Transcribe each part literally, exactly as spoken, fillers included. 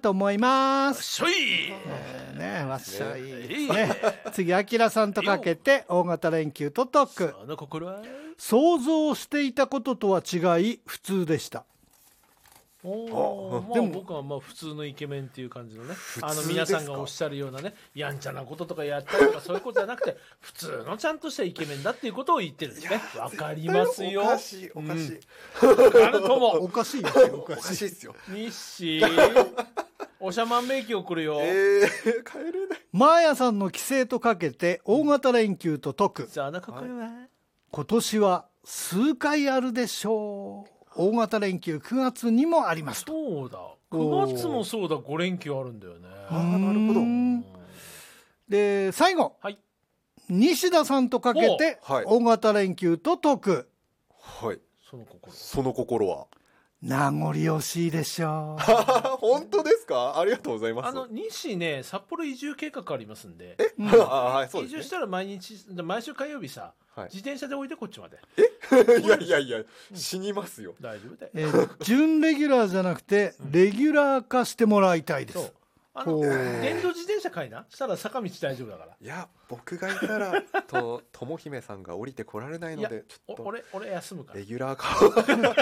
と思います。 しょい、 えー、ねわっしょい、ねね、次あきらさんとかけて大型連休と解く。 その心は想像していたこととは違い普通でした。 おあ、まあ、 でも僕はまあ普通のイケメンっていう感じのね、あの皆さんがおっしゃるようなね、やんちゃなこととかやったりとかそういうことじゃなくて普通のちゃんとしたイケメンだっていうことを言ってるんですね。わかりますよ。 おかしいおかしい、 うん、あるともおかしいですよ、おおかしいですよ。 日誌おしゃまん名機送るよ。 えー、帰れない。 マーヤさんの帰省とかけて大型連休と解く。 さあな心は今年は数回あるでしょう。大型連休くがつにもありますと。 そうだ、くがつもそうだ、ご連休あるんだよね。 ああ、なるほど。 で最後、 はい、 西田さんとかけてはい大型連休と解く。 はい。 その心その心は名残惜しいでしょう。 本当ですか？ありがとうございます。 あの西ね、札幌移住計画ありますんで、 うんあはい、そうですね。 移住したら毎日毎週火曜日さ、 はい、 自転車でおいでこっちまで。 いやいやいや、死にますよ。 大丈夫だよ。 えー準レギュラーじゃなくてレギュラー化してもらいたいです。 そうあのほう電動自転車買いな、したら坂道大丈夫だから。 いや、僕がいたらと友姫さんが降りてこられないのいやで、ちょっとお俺俺休むからレギュラー化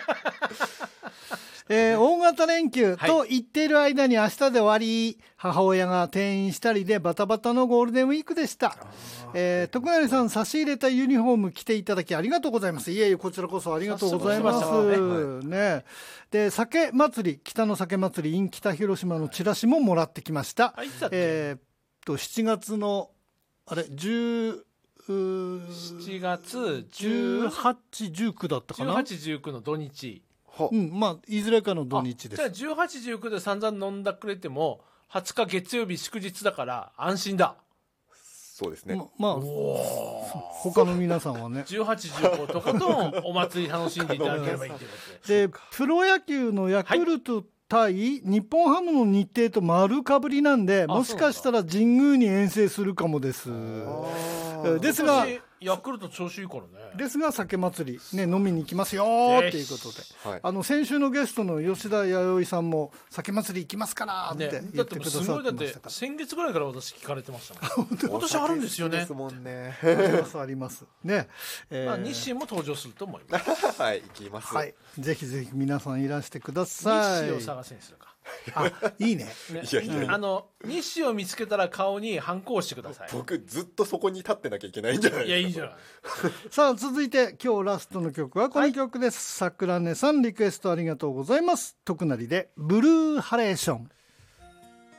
えー大型連休はいと言っている間に明日で終わり、母親が転院したりでバタバタのゴールデンウィークでした。えー徳成さん、差し入れたユニフォーム着ていただきありがとうございます。いえいえ、こちらこそありがとうございます。 早速しましたね、で酒祭り、北の酒祭り in 北広島のチラシももらってきました。 あいつだっけ、 えーっとしちがつのあれじゅうしちがつじゅうはち、じゅうくだったかな。 じゅうはち、じゅうくの土日。 はうん、まあいずれかの土日です。 じゃあじゅうはち、じゅうくで散々飲んだくれてもはつか月曜日祝日だから安心だ。 そうですね。 ままあ他の皆さんはねじゅうはち、じゅうくとことんお祭り楽しんでいただければいいということで。 でプロ野球のヤクルト対日本ハムの日程と丸かぶりなんで、もしかしたら神宮に遠征するかもです。ですが今年ヤクルト調子いいからね。 ですが酒祭り、ね、飲みに行きますよーっていうことで、 はい、 あの先週のゲストの吉田弥生さんも酒祭り行きますからってね、 言ってくださってましたから、 だってすごい、だって先月ぐらいから私聞かれてましたもん今年あるんですよね。 ですもんね。 ありますありますね、えーまあ、日清も登場すると思いますはい、行きます。 はい、ぜひぜひ皆さんいらしてください。 日清を探せにするか。 あ、いいね。 ね、 いやいやいやあの日清を見つけたら顔にハンコをしてください。 僕ずっとそこに立ってなきゃいけないんじゃないですか。 いや、いいじゃない。 さあ続いて今日ラストの曲はこの曲です。さくらねさんリクエストありがとうございます。徳成でブルーハレーション。